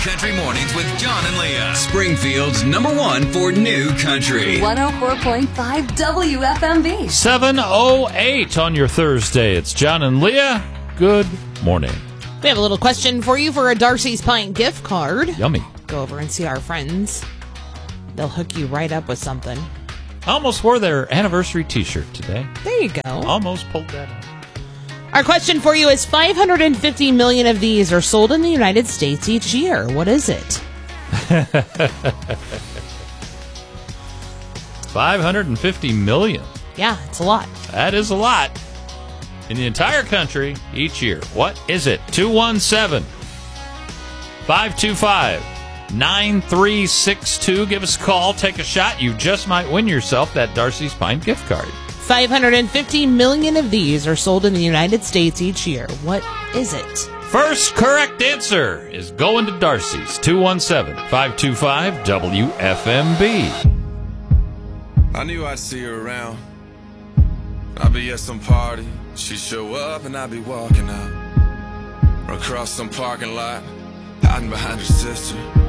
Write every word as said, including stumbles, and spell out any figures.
Country Mornings with John and Leah. Springfield's number one for new country. one oh four point five W F M B. seven oh eight on your Thursday. It's John and Leah. Good morning. We have a little question for you for a Darcy's Pint gift card. Yummy. Go over and see our friends. They'll hook you right up with something. I almost wore their anniversary t-shirt today. There you go. Almost pulled that out. Our question for you is five hundred fifty million of these are sold in the United States each year. What is it? five hundred fifty million. Yeah, it's a lot. That is a lot. In the entire country each year. What is it? two one seven, five two five, nine three six two. Give us a call. Take a shot. You just might win yourself that Darcy's Pine gift card. five hundred fifty million of these are sold in the United States each year. What is it? First correct answer is going to Darcy's. two one seven, five two five, W F M B. I knew I'd see her around. I'd be at some party, she'd show up and I'd be walking out. Or across some parking lot, hiding behind her sister.